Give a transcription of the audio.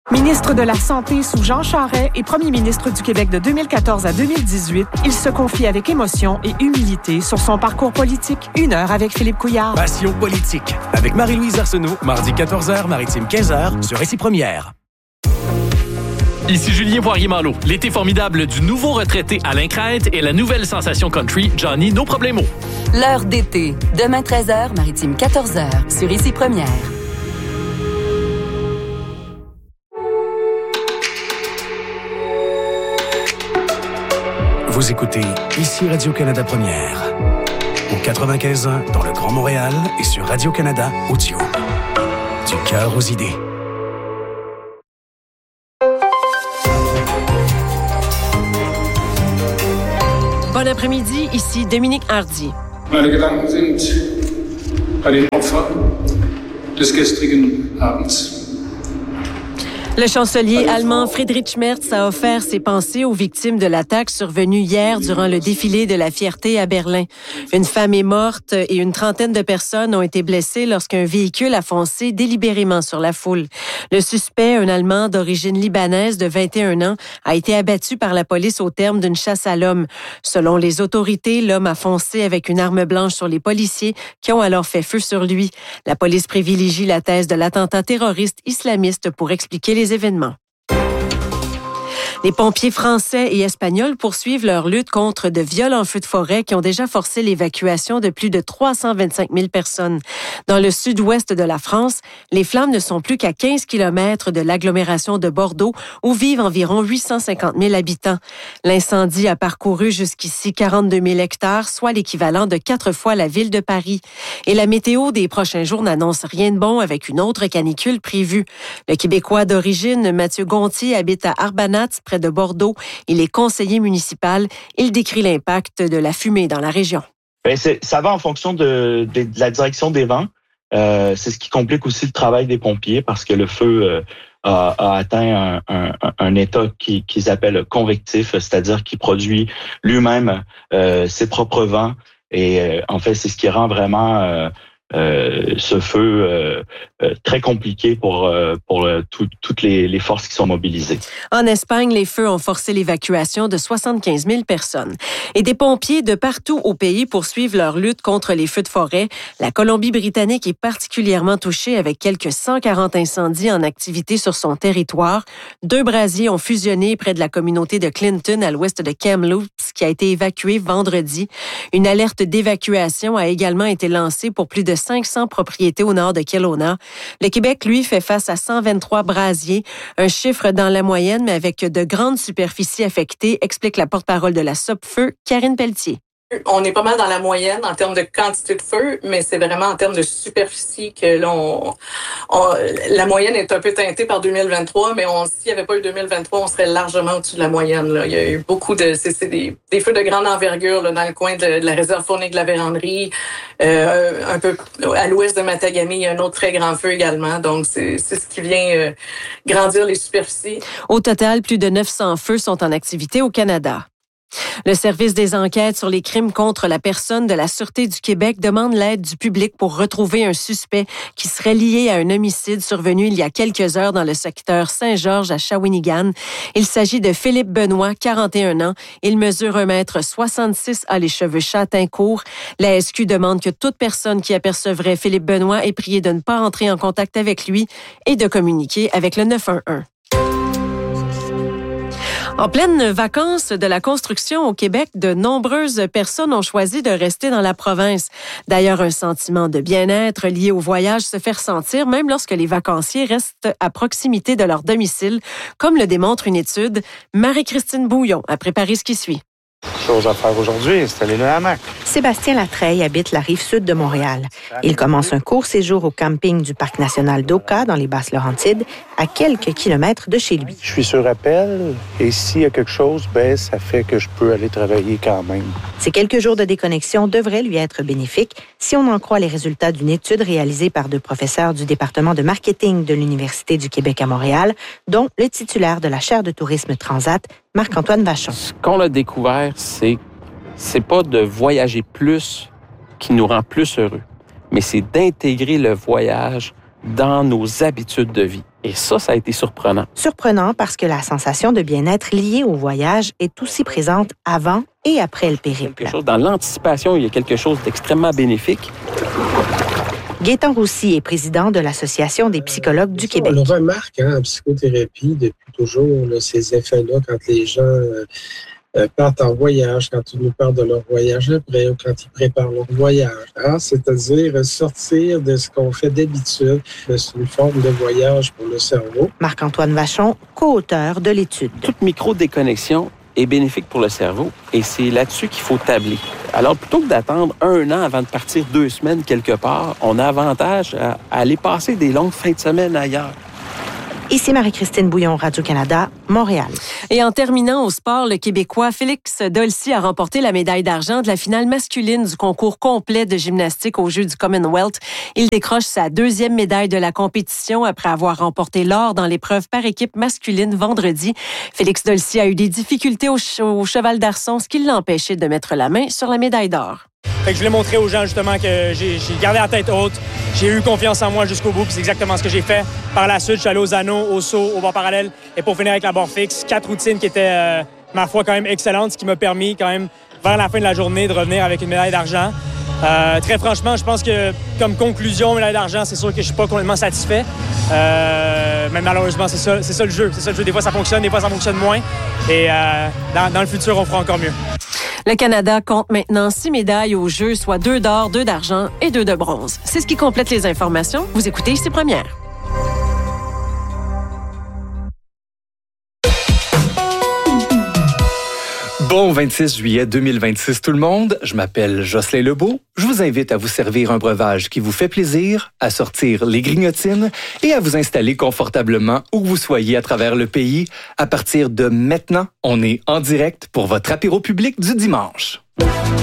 Ministre de la Santé sous Jean Charest et premier ministre du Québec de 2014 à 2018, il se confie avec émotion et humilité sur son parcours politique. 1 heure avec Philippe Couillard. Passion politique avec Marie-Louise Arsenault, mardi 14h, Maritime 15h, sur Récit Première. Ici Julien Poirier-Malo. L'été formidable du nouveau retraité Alain Crête et la nouvelle sensation country Johnny No Problemo. L'heure d'été. Demain 13h, Maritime 14h, sur Récit Première. Vous écoutez ici Radio-Canada Première. Au 95.1 dans le Grand Montréal et sur Radio-Canada Audio. Du cœur aux idées. Bon après-midi, ici Dominique Hardy. Meine Gedanken sind bei den Opfern des gestrigen Abends. Le chancelier allemand Friedrich Merz a offert ses pensées aux victimes de l'attaque survenue hier durant le défilé de la fierté à Berlin. Une femme est morte et une trentaine de personnes ont été blessées lorsqu'un véhicule a foncé délibérément sur la foule. Le suspect, un Allemand d'origine libanaise de 21 ans, a été abattu par la police au terme d'une chasse à l'homme. Selon les autorités, l'homme a foncé avec une arme blanche sur les policiers qui ont alors fait feu sur lui. La police privilégie la thèse de l'attentat terroriste islamiste pour expliquer les événements. Les pompiers français et espagnols poursuivent leur lutte contre de violents feux de forêt qui ont déjà forcé l'évacuation de plus de 325 000 personnes. Dans le sud-ouest de la France, les flammes ne sont plus qu'à 15 km de l'agglomération de Bordeaux où vivent environ 850 000 habitants. L'incendie a parcouru jusqu'ici 42 000 hectares, soit l'équivalent de 4 fois la ville de Paris. Et la météo des prochains jours n'annonce rien de bon avec une autre canicule prévue. Le Québécois d'origine, Mathieu Gontier, habite à Arbanat, près de Bordeaux. Il est conseiller municipal. Il décrit l'impact de la fumée dans la région. Ça va en fonction de la direction des vents. C'est ce qui complique aussi le travail des pompiers parce que le feu a atteint un état qu'ils appellent convectif, c'est-à-dire qu'il produit lui-même ses propres vents. Et en fait, c'est ce qui rend vraiment ce feu très compliqué pour toutes les forces qui sont mobilisées. En Espagne, les feux ont forcé l'évacuation de 75 000 personnes. Et des pompiers de partout au pays poursuivent leur lutte contre les feux de forêt. La Colombie-Britannique est particulièrement touchée avec quelques 140 incendies en activité sur son territoire. 2 brasiers ont fusionné près de la communauté de Clinton à l'ouest de Kamloops qui a été évacuée vendredi. Une alerte d'évacuation a également été lancée pour plus de 500 propriétés au nord de Kelowna. Le Québec, lui, fait face à 123 brasiers, un chiffre dans la moyenne, mais avec de grandes superficies affectées, explique la porte-parole de la Sopfeu, Karine Pelletier. On est pas mal dans la moyenne en termes de quantité de feu, mais c'est vraiment en termes de superficie que là, la moyenne est un peu teintée par 2023, mais s'il n'y avait pas eu 2023, on serait largement au-dessus de la moyenne. Là. Il y a eu beaucoup de... C'est des feux de grande envergure là, dans le coin de la réserve faunique de la Vérandrie, un peu à l'ouest de Matagami, il y a un autre très grand feu également. Donc, c'est ce qui vient grandir les superficies. Au total, plus de 900 feux sont en activité au Canada. Le service des enquêtes sur les crimes contre la personne de la Sûreté du Québec demande l'aide du public pour retrouver un suspect qui serait lié à un homicide survenu il y a quelques heures dans le secteur Saint-Georges à Shawinigan. Il s'agit de Philippe Benoît, 41 ans. Il mesure 1,66 m, a les cheveux châtains courts. La SQ demande que toute personne qui apercevrait Philippe Benoît est priée de ne pas entrer en contact avec lui et de communiquer avec le 911. En pleine vacances de la construction au Québec, de nombreuses personnes ont choisi de rester dans la province. D'ailleurs, un sentiment de bien-être lié au voyage se fait ressentir même lorsque les vacanciers restent à proximité de leur domicile, comme le démontre une étude. Marie-Christine Bouillon a préparé ce qui suit. Chose à faire aujourd'hui, installer le hamac. Sébastien Latreille habite la rive sud de Montréal. Il commence un court séjour au camping du Parc national d'Oka, dans les Basses-Laurentides, à quelques kilomètres de chez lui. Je suis sur appel et s'il y a quelque chose, ça fait que je peux aller travailler quand même. Ces quelques jours de déconnexion devraient lui être bénéfiques si on en croit les résultats d'une étude réalisée par 2 professeurs du département de marketing de l'Université du Québec à Montréal, dont le titulaire de la chaire de tourisme Transat, Marc-Antoine Vachon. Ce qu'on a découvert, c'est pas de voyager plus qui nous rend plus heureux, mais c'est d'intégrer le voyage dans nos habitudes de vie. Et ça a été surprenant. Surprenant parce que la sensation de bien-être liée au voyage est aussi présente avant et après le périple. Dans l'anticipation, il y a quelque chose d'extrêmement bénéfique. Gaétan Roussy est président de l'Association des psychologues du Québec. On le remarque en psychothérapie depuis toujours, là, ces effets-là, quand les gens partent en voyage, quand ils nous parlent de leur voyage après ou quand ils préparent leur voyage. C'est-à-dire sortir de ce qu'on fait d'habitude. C'est une forme de voyage pour le cerveau. Marc-Antoine Vachon, co-auteur de l'étude. Toute micro-déconnexion est bénéfique pour le cerveau et c'est là-dessus qu'il faut tabler. Alors, plutôt que d'attendre 1 an avant de partir 2 semaines quelque part, on a avantage à aller passer des longues fins de semaine ailleurs. Ici Marie-Christine Bouillon, Radio-Canada, Montréal. Et en terminant au sport, le Québécois Félix Dolcy a remporté la médaille d'argent de la finale masculine du concours complet de gymnastique aux Jeux du Commonwealth. Il décroche sa 2e médaille de la compétition après avoir remporté l'or dans l'épreuve par équipe masculine vendredi. Félix Dolcy a eu des difficultés au cheval d'arçon, ce qui l'empêchait de mettre la main sur la médaille d'or. Fait que je voulais montrer aux gens justement que j'ai gardé la tête haute, j'ai eu confiance en moi jusqu'au bout, puis c'est exactement ce que j'ai fait. Par la suite, je suis allé aux anneaux, au saut, au bord parallèle, et pour finir avec la barre fixe, 4 routines qui étaient, ma foi, quand même excellentes, ce qui m'a permis quand même, vers la fin de la journée, de revenir avec une médaille d'argent. Très franchement, je pense que comme conclusion, médaille d'argent, c'est sûr que je suis pas complètement satisfait. Mais malheureusement, c'est ça le jeu. C'est ça le jeu. Des fois, ça fonctionne, des fois, ça fonctionne moins. Et dans le futur, on fera encore mieux. Le Canada compte maintenant 6 médailles aux Jeux, soit 2 d'or, 2 d'argent et 2 de bronze. C'est ce qui complète les informations. Vous écoutez ici Première. Bon 26 juillet 2026 tout le monde, je m'appelle Jocelyn Lebeau. Je vous invite à vous servir un breuvage qui vous fait plaisir, à sortir les grignotines et à vous installer confortablement où que vous soyez à travers le pays. À partir de maintenant, on est en direct pour votre apéro public du dimanche.